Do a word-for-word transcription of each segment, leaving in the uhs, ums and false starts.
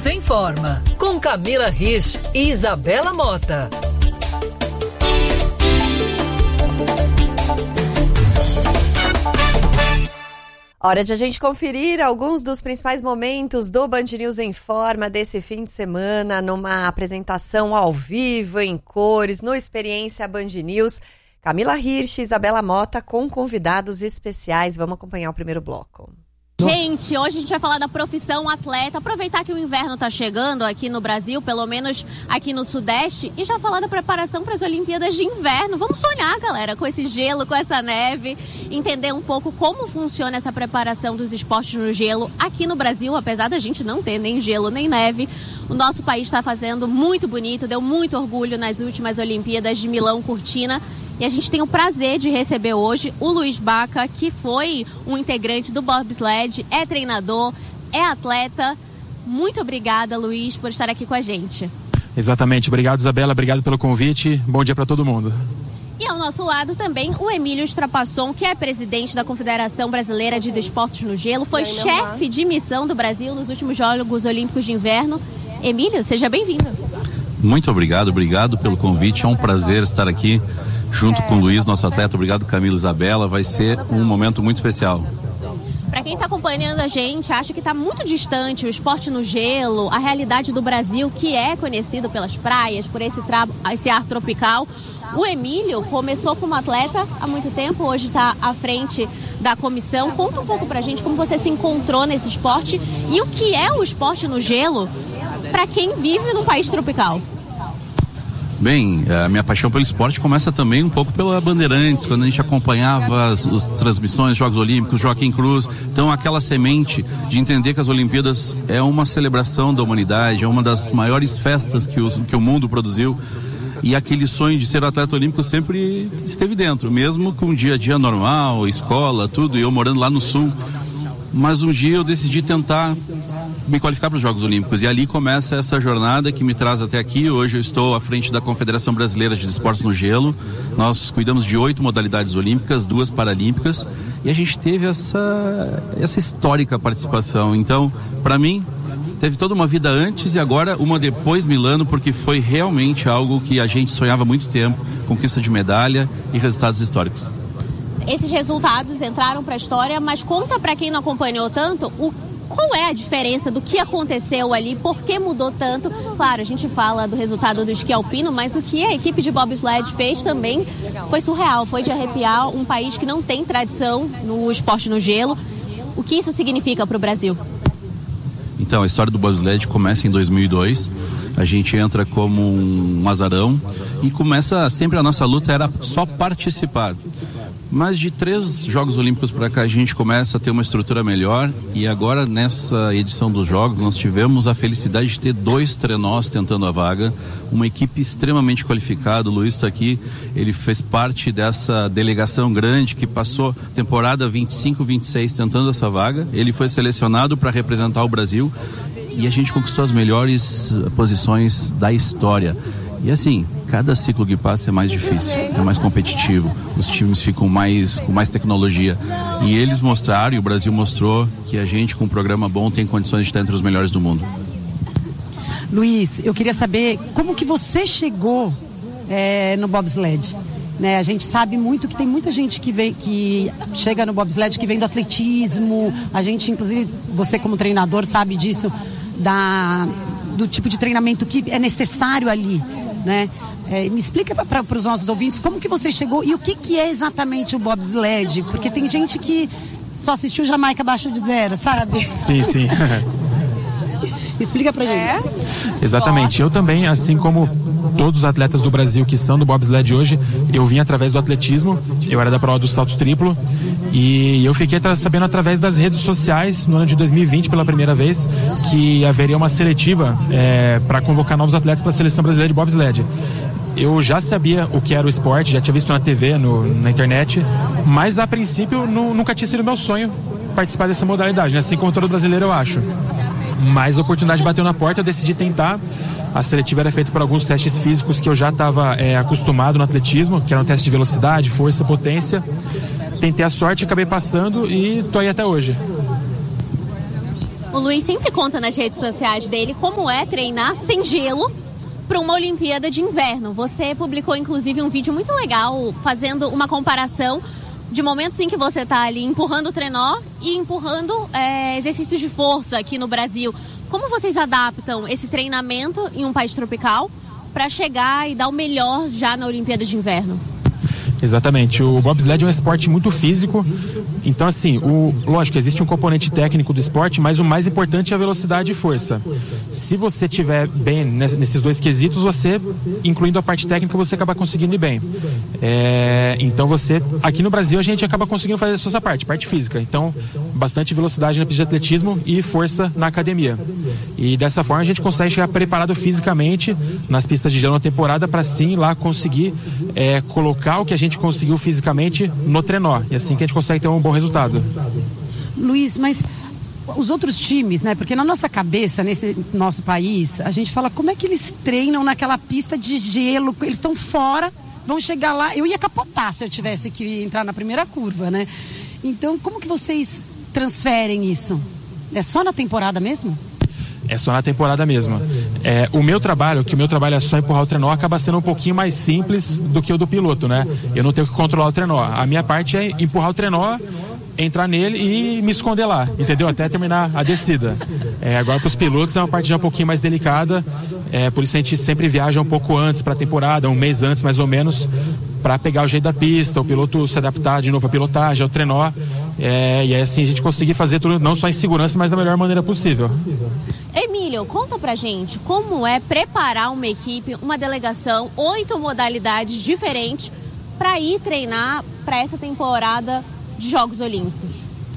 em Forma, com Camila Hirsch e Isabela Mota. Hora de a gente conferir alguns dos principais momentos do Band News em Forma desse fim de semana, numa apresentação ao vivo, em cores, no Experiência Band News. Camila Hirsch e Isabela Mota com convidados especiais. Vamos acompanhar o primeiro bloco. Gente, hoje a gente vai falar da profissão atleta, aproveitar que o inverno está chegando aqui no Brasil, pelo menos aqui no Sudeste, e já falar da preparação para as Olimpíadas de Inverno. Vamos sonhar, galera, com esse gelo, com essa neve, entender um pouco como funciona essa preparação dos esportes no gelo aqui no Brasil, apesar da gente não ter nem gelo nem neve. O nosso país está fazendo muito bonito, deu muito orgulho nas últimas Olimpíadas de Milão Cortina. E a gente tem o prazer de receber hoje o Luiz Baca, que foi um integrante do bobsled, é treinador, é atleta. Muito obrigada, Luiz, por estar aqui com a gente. Exatamente. Obrigado, Isabela. Obrigado pelo convite. Bom dia para todo mundo. E ao nosso lado também o Emílio Strapasson, que é presidente da Confederação Brasileira de Desportos no Gelo, foi chefe de missão do Brasil nos últimos Jogos Olímpicos de Inverno. Emílio, seja bem-vindo. Muito obrigado, obrigado pelo convite. É um prazer estar aqui junto com o Luiz, nosso atleta. Obrigado, Camila e Isabela. Vai ser um momento muito especial. Para quem está acompanhando a gente, acha que está muito distante o esporte no gelo, a realidade do Brasil, que é conhecido pelas praias, por esse, tra... esse ar tropical. O Emílio começou como atleta há muito tempo, hoje está à frente da comissão. Conta um pouco para a gente como você se encontrou nesse esporte e o que é o esporte no gelo para quem vive num país tropical. Bem, a minha paixão pelo esporte começa também um pouco pela Bandeirantes, quando a gente acompanhava as, as transmissões, Jogos Olímpicos, Joaquim Cruz. Então, aquela semente de entender que as Olimpíadas é uma celebração da humanidade, é uma das maiores festas que o, que o mundo produziu. E aquele sonho de ser atleta olímpico sempre esteve dentro, mesmo com o dia a dia normal, escola, tudo, e eu morando lá no Sul. Mas um dia eu decidi tentar me qualificar para os Jogos Olímpicos, e ali começa essa jornada que me traz até aqui. Hoje eu estou à frente da Confederação Brasileira de Desportos no Gelo. Nós cuidamos de oito modalidades olímpicas, duas paralímpicas, e a gente teve essa, essa histórica participação. Então, para mim, teve toda uma vida antes e agora uma depois Milano, porque foi realmente algo que a gente sonhava há muito tempo, conquista de medalha e resultados históricos. Esses resultados entraram para a história, mas conta para quem não acompanhou tanto, o, qual é a diferença do que aconteceu ali, por que mudou tanto? Claro, a gente fala do resultado do esqui alpino, mas o que a equipe de bobsled fez também foi surreal, foi de arrepiar. Um país que não tem tradição no esporte no gelo. O que isso significa para o Brasil? Então, a história do bobsled começa em dois mil e dois. A gente entra como um azarão e começa, sempre a nossa luta era só participar. Mas de três Jogos Olímpicos para cá a gente começa a ter uma estrutura melhor, e agora nessa edição dos Jogos nós tivemos a felicidade de ter dois trenós tentando a vaga, uma equipe extremamente qualificada. O Luiz está aqui, ele fez parte dessa delegação grande que passou temporada vinte e cinco, vinte e seis tentando essa vaga. Ele foi selecionado para representar o Brasil e a gente conquistou as melhores posições da história. E assim, cada ciclo que passa é mais difícil, é mais competitivo, os times ficam mais, com mais tecnologia. E eles mostraram, e o Brasil mostrou, que a gente com um programa bom tem condições de estar entre os melhores do mundo. Luiz, eu queria saber como que você chegou é, no bobsled. Né, a gente sabe muito que tem muita gente que, vem, que chega no bobsled que vem do atletismo. A gente, inclusive, você como treinador sabe disso, da, do tipo de treinamento que é necessário ali. Né? É, me explica para os nossos ouvintes como que você chegou e o que, que é exatamente o bobsled, porque tem gente que só assistiu Jamaica abaixo de zero, sabe? Sim, sim. Explica pra gente. É? Exatamente. Eu também, assim como todos os atletas do Brasil que são do bobsled hoje, eu vim através do atletismo. Eu era da prova do salto triplo e eu fiquei sabendo através das redes sociais no ano de dois mil e vinte pela primeira vez que haveria uma seletiva é, para convocar novos atletas para a seleção brasileira de bobsled. Eu já sabia o que era o esporte, já tinha visto na T V, no, na internet, mas a princípio nu, nunca tinha sido meu sonho participar dessa modalidade, né? Assim como todo brasileiro, eu acho. Mas a oportunidade bateu na porta, eu decidi tentar. A seletiva era feita por alguns testes físicos que eu já estava é, acostumado no atletismo, que eram testes de velocidade, força, potência. Tentei a sorte, acabei passando e tô aí até hoje. O Luiz sempre conta nas redes sociais dele como é treinar sem gelo para uma Olimpíada de Inverno. Você publicou, inclusive, um vídeo muito legal fazendo uma comparação de momentos em que você está ali empurrando o trenó e empurrando é, exercícios de força aqui no Brasil. Como vocês adaptam esse treinamento em um país tropical para chegar e dar o melhor já na Olimpíada de Inverno? Exatamente, o bobsled é um esporte muito físico, então assim, o, lógico, existe um componente técnico do esporte, mas o mais importante é a velocidade e força. Se você tiver bem nesses dois quesitos, você, incluindo a parte técnica, você acaba conseguindo ir bem. É, então você, aqui no Brasil a gente acaba conseguindo fazer a sua parte, parte física, então bastante velocidade na pista de atletismo e força na academia. E dessa forma a gente consegue chegar preparado fisicamente nas pistas de gelo na temporada para sim lá conseguir é, colocar o que a gente conseguiu fisicamente no trenó, e assim que a gente consegue ter um bom resultado. Luiz, mas os outros times, né? Porque na nossa cabeça, nesse nosso país, a gente fala como é que eles treinam naquela pista de gelo, eles estão fora, vão chegar lá, eu ia capotar se eu tivesse que entrar na primeira curva, né? Então, como que vocês transferem isso? É só na temporada mesmo? É só na temporada mesmo. É, o meu trabalho, que o meu trabalho é só empurrar o trenó, acaba sendo um pouquinho mais simples do que o do piloto, né? Eu não tenho que controlar o trenó. A minha parte é empurrar o trenó, entrar nele e me esconder lá, entendeu? Até terminar a descida. É, agora para os pilotos é uma parte já um pouquinho mais delicada, é, por isso a gente sempre viaja um pouco antes para a temporada, um mês antes mais ou menos, para pegar o jeito da pista, o piloto se adaptar de novo à pilotagem, ao trenó, é, e é assim a gente conseguir fazer tudo não só em segurança, mas da melhor maneira possível. Emílio, conta pra gente como é preparar uma equipe, uma delegação, oito modalidades diferentes para ir treinar para essa temporada de Jogos Olímpicos.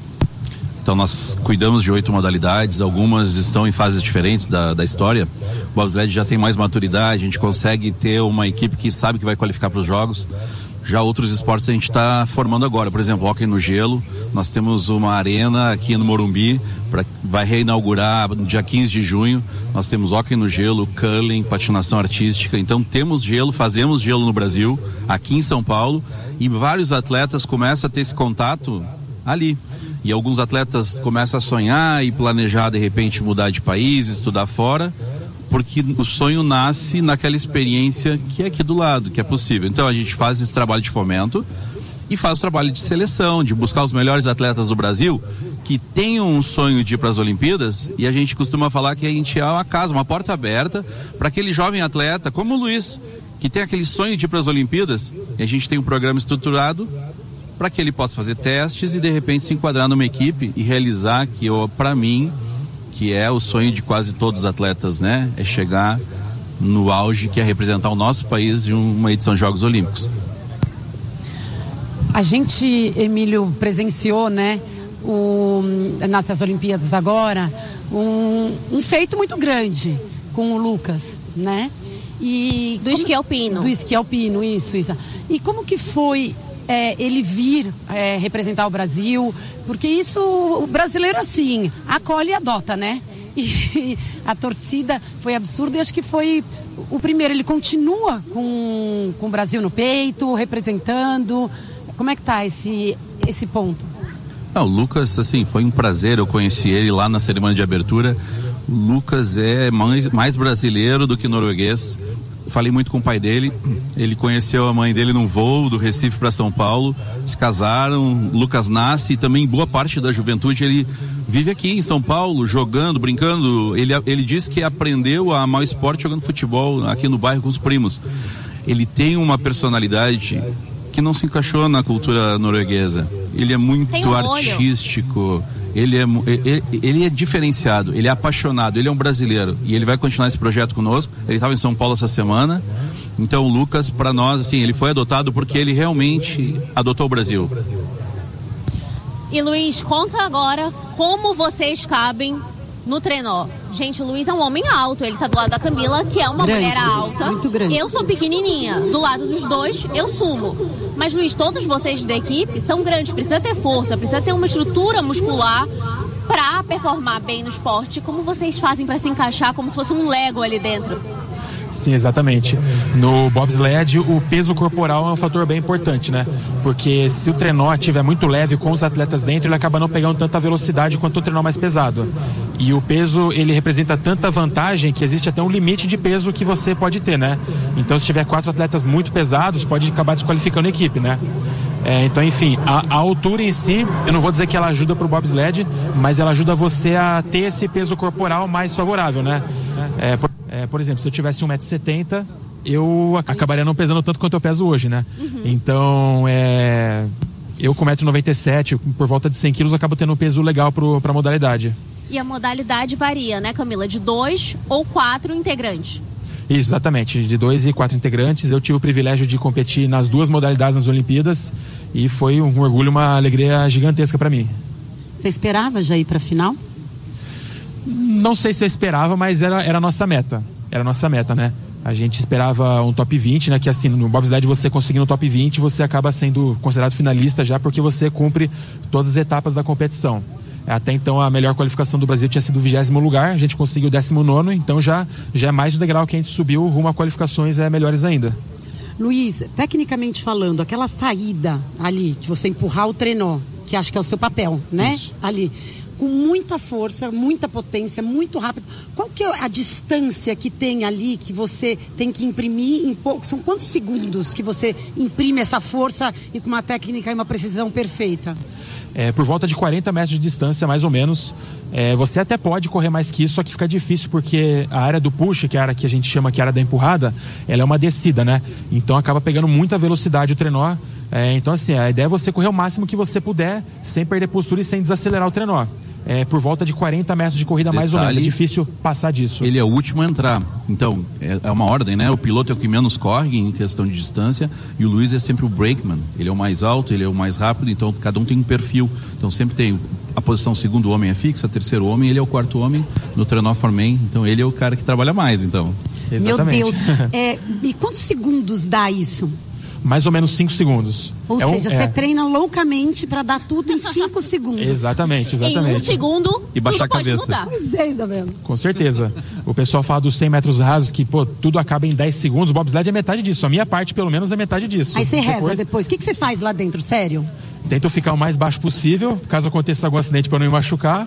Então nós cuidamos de oito modalidades, algumas estão em fases diferentes da, da história. O bobsled já tem mais maturidade, a gente consegue ter uma equipe que sabe que vai qualificar para os Jogos. Já outros esportes a gente está formando agora, por exemplo, hóquei no gelo. Nós temos uma arena aqui no Morumbi, pra, vai reinaugurar no dia quinze de junho. Nós temos hóquei no gelo, curling, patinação artística. Então temos gelo, fazemos gelo no Brasil, aqui em São Paulo, e vários atletas começam a ter esse contato ali. E alguns atletas começam a sonhar e planejar de repente mudar de país, estudar fora, porque o sonho nasce naquela experiência que é aqui do lado, que é possível. Então a gente faz esse trabalho de fomento e faz o trabalho de seleção, de buscar os melhores atletas do Brasil que tenham um sonho de ir para as Olimpíadas, e a gente costuma falar que a gente é uma casa, uma porta aberta para aquele jovem atleta, como o Luiz, que tem aquele sonho de ir para as Olimpíadas, e a gente tem um programa estruturado para que ele possa fazer testes e de repente se enquadrar numa equipe e realizar que, para mim, que é o sonho de quase todos os atletas, né? É chegar no auge, que é representar o nosso país de uma edição de Jogos Olímpicos. A gente, Emílio, presenciou, né, o, nessas Olimpíadas agora, um, um feito muito grande com o Lucas, né? E do esqui alpino. Do esqui alpino, isso, isso. E como que foi é, ele vir é, representar o Brasil? Porque isso, o brasileiro assim, acolhe e adota, né? E a torcida foi absurda, e acho que foi o primeiro. Ele continua com, com o Brasil no peito, representando. Como é que tá esse, esse ponto? Não, o Lucas, assim, foi um prazer, eu conheci ele lá na cerimônia de abertura. O Lucas é mais, mais brasileiro do que norueguês. Falei muito com o pai dele, ele conheceu a mãe dele num voo do Recife para São Paulo, se casaram, Lucas nasce, e também boa parte da juventude ele vive aqui em São Paulo, jogando, brincando. Ele, ele disse que aprendeu a amar o esporte jogando futebol aqui no bairro com os primos. Ele tem uma personalidade que não se encaixou na cultura norueguesa. Ele é muito um artístico, ele é, ele, ele é diferenciado, ele é apaixonado, ele é um brasileiro, e ele vai continuar esse projeto conosco. Ele estava em São Paulo essa semana. Então o Lucas, para nós, assim, ele foi adotado porque ele realmente adotou o Brasil. E Luiz, conta agora como vocês cabem no trenó. Gente, o Luiz é um homem alto, ele tá do lado da Camila, que é uma grande, mulher alta. Muito grande. Eu sou pequenininha, do lado dos dois eu sumo. Mas Luiz, todos vocês da equipe são grandes, precisa ter força, precisa ter uma estrutura muscular para performar bem no esporte. Como vocês fazem para se encaixar como se fosse um Lego ali dentro? Sim, exatamente. No bobsled, o peso corporal é um fator bem importante, né? Porque se o trenó estiver muito leve com os atletas dentro, ele acaba não pegando tanta velocidade quanto o trenó mais pesado. E o peso, ele representa tanta vantagem que existe até um limite de peso que você pode ter, né? Então, se tiver quatro atletas muito pesados, pode acabar desqualificando a equipe, né? É, então, enfim, a, a altura em si, eu não vou dizer que ela ajuda pro bobsled, mas ela ajuda você a ter esse peso corporal mais favorável, né? É, por, é, por exemplo, se eu tivesse um metro e setenta, eu acabaria não pesando tanto quanto eu peso hoje, né? Uhum. Então, é, eu com um metro e noventa e sete, por volta de cem quilos, acabo tendo um peso legal pro, pra modalidade. E a modalidade varia, né, Camila? De dois ou quatro integrantes? Isso, exatamente. De dois e quatro integrantes. Eu tive o privilégio de competir nas duas modalidades nas Olimpíadas e foi um orgulho, uma alegria gigantesca para mim. Você esperava já ir para a final? Não sei se eu esperava, mas era, era a nossa meta. Era a nossa meta, né? A gente esperava um top vinte, né? Que assim, no bobsled você conseguindo o top vinte, você acaba sendo considerado finalista já porque você cumpre todas as etapas da competição. Até então a melhor qualificação do Brasil tinha sido o vigésimo lugar, a gente conseguiu o décimo nono, então já, já é mais um degrau que a gente subiu rumo a qualificações é, melhores ainda. Luiz, tecnicamente falando, aquela saída ali, de você empurrar o trenó, que acho que é o seu papel, né? Isso. Ali, com muita força, muita potência, muito rápido. Qual que é a distância que tem ali que você tem que imprimir em pouco? São quantos segundos que você imprime essa força e com uma técnica e uma precisão perfeita? É, por volta de quarenta metros de distância, mais ou menos. É, você até pode correr mais que isso, só que fica difícil porque a área do push, que é a área que a gente chama que é a área da empurrada, ela é uma descida, né? Então acaba pegando muita velocidade o trenó. É, então assim, a ideia é você correr o máximo que você puder, sem perder postura e sem desacelerar o trenó. É, por volta de quarenta metros de corrida, detalhe, mais ou menos. É difícil passar disso. Ele é o último a entrar. Então, é, é uma ordem, né? O piloto é o que menos corre em questão de distância e o Luiz é sempre o brakeman. Ele é o mais alto, ele é o mais rápido, então cada um tem um perfil. Então sempre tem a posição segundo homem é fixa, terceiro homem, ele é o quarto homem no trenó foreman. Então ele é o cara que trabalha mais, então. Exatamente. Meu Deus. É, e quantos segundos dá isso? Mais ou menos cinco segundos. Ou é seja, um, você é. treina loucamente para dar tudo em cinco segundos. Exatamente, exatamente. Em um segundo, e baixar tudo a cabeça. Pode mudar. Pois é, Isabela. Com certeza. O pessoal fala dos cem metros rasos, que pô, tudo acaba em dez segundos. O bobsled é metade disso. A minha parte, pelo menos, é metade disso. Aí você depois, reza depois. O que, que você faz lá dentro, sério? Tento ficar o mais baixo possível, caso aconteça algum acidente para não me machucar.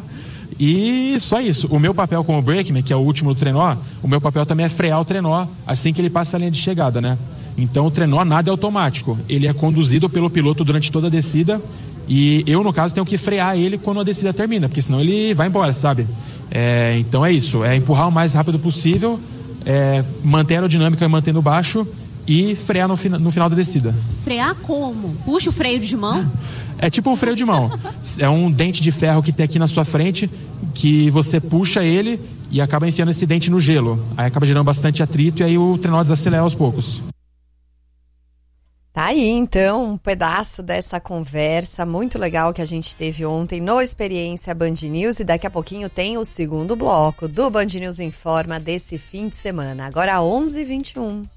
E só isso. O meu papel como brakeman, que é o último do trenó, o meu papel também é frear o trenó assim que ele passa a linha de chegada, né? Então o trenó nada é automático, ele é conduzido pelo piloto durante toda a descida e eu, no caso, tenho que frear ele quando a descida termina, porque senão ele vai embora, sabe? É, então é isso, é empurrar o mais rápido possível, é, manter a aerodinâmica mantendo baixo e frear no, no final da descida. Frear como? Puxa o freio de mão? É tipo um freio de mão, é um dente de ferro que tem aqui na sua frente, que você puxa ele e acaba enfiando esse dente no gelo, aí acaba gerando bastante atrito e aí o trenó desacelera aos poucos. Tá aí, então, um pedaço dessa conversa muito legal que a gente teve ontem no Experiência Band News e daqui a pouquinho tem o segundo bloco do Band News Informa desse fim de semana, agora onze e vinte e um.